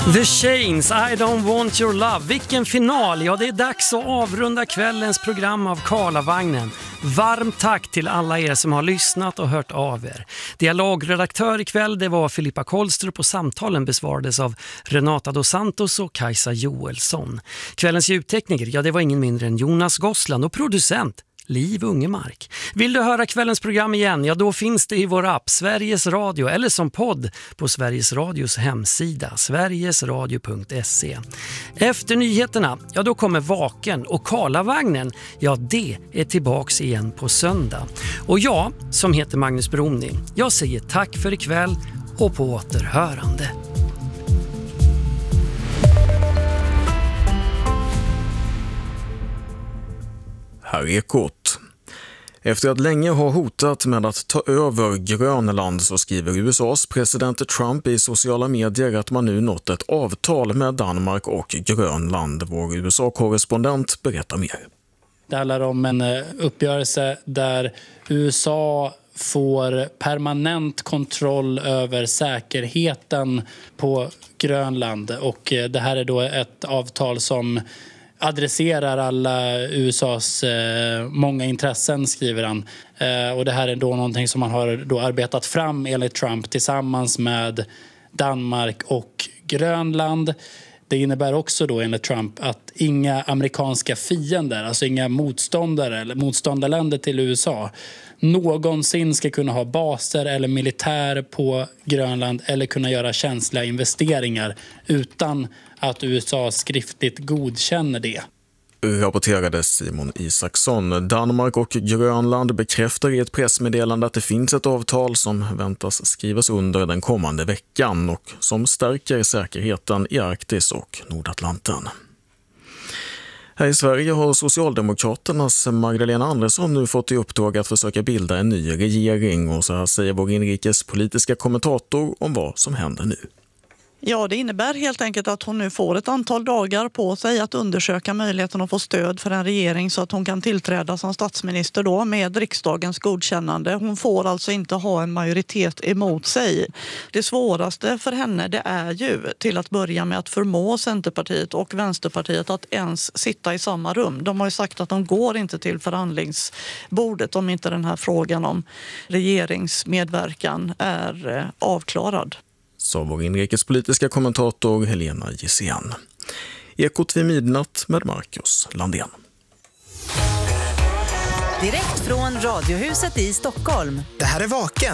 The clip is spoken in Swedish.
The Chains, I don't want your love. Vilken final! Ja, det är dags att avrunda kvällens program av Karlavagnen. Varmt tack till alla er som har lyssnat och hört av er. Dialogredaktör ikväll, det var Filippa Kolstrup och samtalen besvarades av Renata dos Santos och Kajsa Joelsson. Kvällens ljudtekniker, ja det var ingen mindre än Jonas Gossland och producent Liv Ungemark. Vill du höra kvällens program igen? Ja, då finns det i vår app Sveriges Radio eller som podd på Sveriges Radios hemsida sverigesradio.se. Efter nyheterna, ja då kommer Vaken och Karlavagnen, ja det är tillbaks igen på söndag. Och jag, som heter Magnus Bromny, jag säger tack för ikväll och på återhörande. Här är Ekot. Efter att länge ha hotat med att ta över Grönland så skriver USAs president Trump i sociala medier att man nu nått ett avtal med Danmark och Grönland. Vår USA-korrespondent berättar mer. Det handlar om en uppgörelse där USA får permanent kontroll över säkerheten på Grönland. Och det här är då ett avtal som adresserar alla USAs många intressen, skriver han. Och det här är då någonting som man har då arbetat fram enligt Trump tillsammans med Danmark och Grönland. Det innebär också då enligt Trump att inga amerikanska fiender, alltså inga motståndare eller motståndarländer till USA någonsin ska kunna ha baser eller militär på Grönland eller kunna göra känsliga investeringar utan att USA skriftligt godkänner det. Rapporterade Simon Isaksson. Danmark och Grönland bekräftar i ett pressmeddelande att det finns ett avtal som väntas skrivas under den kommande veckan och som stärker säkerheten i Arktis och Nordatlanten. Här i Sverige har Socialdemokraternas Magdalena Andersson nu fått i uppdrag att försöka bilda en ny regering, och så här säger vår inrikespolitiska kommentator om vad som händer nu. Ja, det innebär helt enkelt att hon nu får ett antal dagar på sig att undersöka möjligheten att få stöd för en regering så att hon kan tillträda som statsminister då med riksdagens godkännande. Hon får alltså inte ha en majoritet emot sig. Det svåraste för henne, det är ju till att börja med att förmå Centerpartiet och Vänsterpartiet att ens sitta i samma rum. De har ju sagt att de går inte till förhandlingsbordet om inte den här frågan om regeringsmedverkan är avklarad. Så vår inrikespolitiska kommentator Helena Gissén. Ekot vid midnatt med Marcus Landén. Direkt från Radiohuset i Stockholm. Det här är Vaken